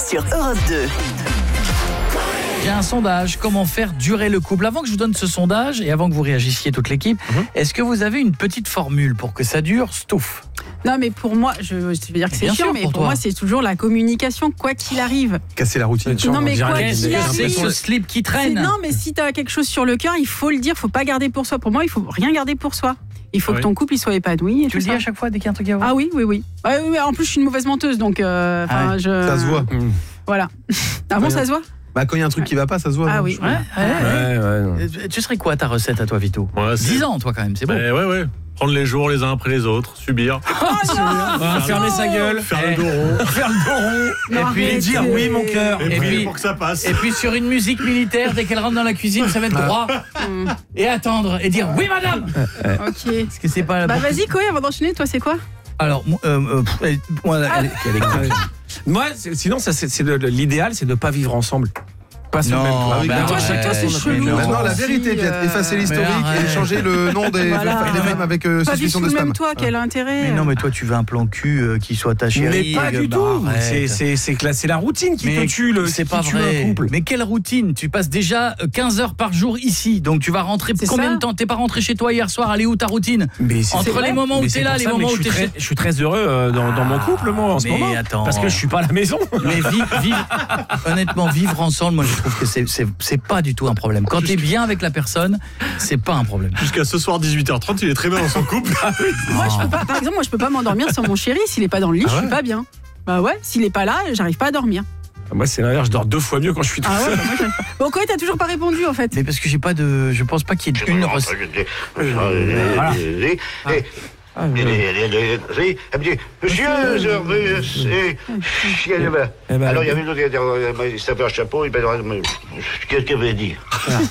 sur Europe 2. J'ai un sondage, comment faire durer le couple. Avant que je vous donne ce sondage et avant que vous réagissiez toute l'équipe, est-ce que vous avez une petite formule pour que ça dure, Stouff? Non, mais pour moi, je veux dire que c'est Bien chiant, sûr, mais pour pour toi. moi, c'est toujours la communication, quoi qu'il arrive. Casser la routine. Non, mais quoi qu'il C'est arrive. ce slip qui traîne. Non, mais si tu as quelque chose sur le cœur, il faut le dire, il faut pas garder pour soi. Pour moi, il faut rien garder pour soi. Il faut que ton couple il soit épanoui. Et Tu le dis à chaque fois dès qu'il y a un truc à voir? Ah oui. Oui, en plus, je suis une mauvaise menteuse, donc Ça se voit. Voilà. Ah bon, ça se voit? Bah, quand il y a un truc qui va pas, ça se voit. Ah non, oui. Ouais. Tu serais quoi ta recette à toi, Vito? 10 ans, toi, quand même, c'est bon. Ouais. Prendre les jours les uns après les autres, subir. Fermer sa gueule. Faire le dos rond. Faire le dos rond. Non, Et puis arrêtez. dire oui, mon cœur. Et Et puis puis- pour que ça passe. Et puis sur une musique militaire, dès qu'elle rentre dans la cuisine, ça va être droit. Et attendre et dire oui, madame. Ok. Parce que c'est pas. Bah vas-y, Koé, avant d'enchaîner, toi, c'est quoi? Alors, Moi, sinon, l'idéal, c'est de pas vivre ensemble. Pas se Non, même toit. bah Toi, chez toi, c'est chelou. Maintenant, la aussi, vérité, Piet, effacer l'historique arrête. et changer le nom des Voilà. femmes avec Pas vivre suspicion sous de le même spam. toit, quel intérêt? Mais non, mais toi, tu veux un plan cul qui soit ta chérie. Mais pas du tout. C'est la routine qui te tue. C'est pas vrai. Un couple. Mais quelle routine? Tu passes déjà 15 heures par jour ici, donc tu vas rentrer C'est combien ça. de temps? T'es pas rentré chez toi hier soir? Elle est où ta routine? Mais c'est Entre vrai. les moments où Mais t'es c'est là, pour les ça, moments mais où t'es je suis très heureux dans mon couple, moi, en ce mais moment. attends. Parce que je suis pas à la maison. Mais honnêtement, vivre ensemble, moi je trouve que c'est pas du tout un problème. Quand t'es bien avec la personne, c'est pas un problème. Jusqu'à ce soir 18h30, il est très bien dans son couple. Moi, je peux pas, par exemple, je peux pas m'endormir sans mon chéri. S'il est pas dans le lit, je suis pas bien. Bah ouais, s'il est pas là, j'arrive pas à dormir. Moi, c'est l'inverse. Je dors 2 fois mieux quand je suis tout Ah ouais, seul. bah moi, j'aime pas. Bon, Koé, t'as toujours pas répondu, en fait. Mais parce que je pense pas qu'il y ait une recette. Voilà. Alors il y avait une autre, il s'avait un chapeau, qu'est-ce qu'il veut dire?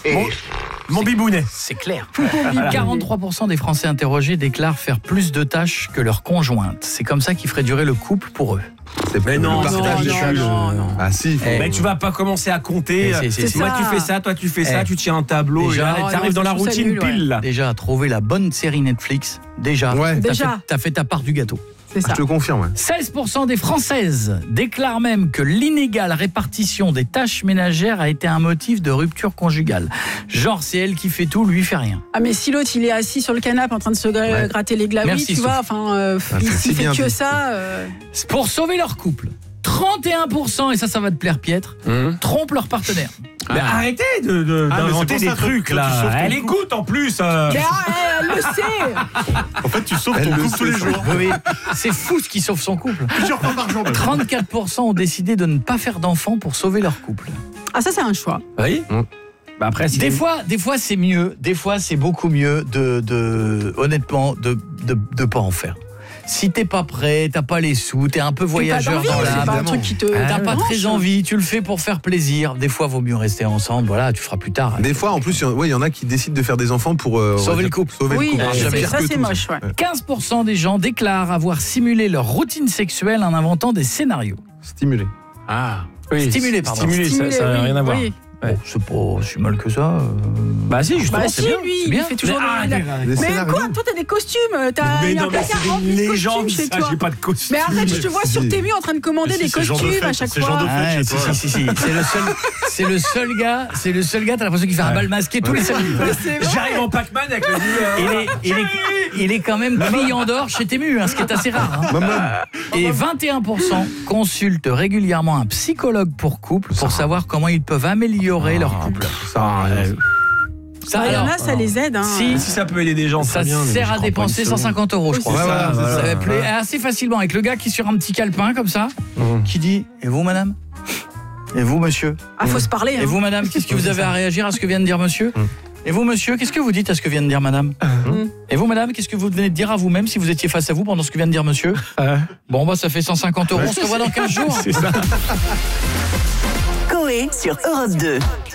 Mon bibounet. C'est clair. 43% des Français interrogés déclarent faire plus de tâches que leur conjointe. C'est comme ça qu'ils feraient durer le couple pour eux. Mais non, le partage des tâches. non. Ah si. Mais tu vas pas commencer à compter. C'est Toi, ça. tu fais ça, toi, tu fais ça, tu tiens un tableau. Déjà, Tu arrives dans la je trouve ça routine nul, ouais. pile, là. Déjà, trouver la bonne série Netflix. Déjà, Ouais. t'as fait ta part du gâteau. C'est ça. Je te confirme. Ouais. 16% des Françaises déclarent même que l'inégale répartition des tâches ménagères a été un motif de rupture conjugale. Genre, c'est elle qui fait tout, lui fait rien. Ah, mais si l'autre, il est assis sur le canapé en train de se gratter les glaouis, Merci, tu vois, enfin, c'est il fait bien que dit. ça. Pour sauver leur couple, 31%, et ça va te plaire, Pietre, trompent leur partenaire. Mais arrêtez d'inventer mais c'est des pour ça, trucs, toi, tu là. sauves ton Elle couple. écoute, en plus. Mais elle le sait. En fait, tu sauves Elle ton le couple tous sait, les ça. jours. Oui, c'est fou ce qui sauve son couple. Plusieurs fois par jour. même. 34% ont décidé de ne pas faire d'enfants pour sauver leur couple. Ah, ça, c'est un choix. Oui. Bah après, si Des fois c'est mieux, des fois c'est beaucoup mieux honnêtement de pas en faire. Si t'es pas prêt, t'as pas les sous, t'es un peu voyageur T'as pas dans d'envie, c'est pas un l'âme, truc qui te. t'as pas branche. très envie, tu le fais pour faire plaisir. Des fois, vaut mieux rester ensemble. Voilà, tu feras plus tard. Des fois, en plus, il y en a qui décident de faire des enfants pour Sauver le couple. Sauver Oui, le couple. c'est- pire ça, que c'est tout, moche, ouais. 15% des gens déclarent avoir simulé leur routine sexuelle en inventant des scénarios. Stimulé. Ah. Oui, Stimuler, pardon. Stimuler, ça n'a oui, rien à voir. oui. Ouais. Bon, c'est pas si mal que ça. Bah si, justement, Bah c'est si, bien. lui, c'est il bien. fait toujours Mais des. Des Mais scénarios. quoi, toi, t'as des costumes, t'as Mais un non, mais placard c'est rempli une de légende, costumes chez ça, toi. j'ai pas de costume. Mais arrête, je te vois sur Tému en train de commander Mais des c'est ce genre de costumes à fête, chaque c'est ce genre fois. de fête. Ouais, chez toi. si. C'est le seul gars, t'as l'impression qu'il fait un bal masqué tous les samedis. C'est vrai. J'arrive en Pac-Man avec le Il est quand même client d'or chez Tému, ce qui est assez rare. Et 21% consultent régulièrement un psychologue pour couple pour savoir comment ils peuvent améliorer leur couple. Ça, Il y en alors, a, ça les aide. Hein. si Si ça peut aider des gens, ça très bien. mais sert je à crois pas dépenser une seconde. 150 €, je crois. Oui, c'est ça. Ça va Voilà. plaire assez facilement avec le gars qui est sur un petit calepin comme ça, qui dit « Et vous, madame ? Et vous, monsieur ? Ah, faut se parler. Et hein. vous, madame, qu'est-ce que vous avez à réagir à ce que vient de dire monsieur ? Et vous, monsieur, qu'est-ce que vous dites à ce que vient de dire madame ? Et vous, madame, qu'est-ce que vous venez de dire à vous-même si vous étiez face à vous pendant ce que vient de dire monsieur ? Bon, bah, ça fait 150 €. On se revoit dans 15 jours. C'est ça. Koé sur Europe 2.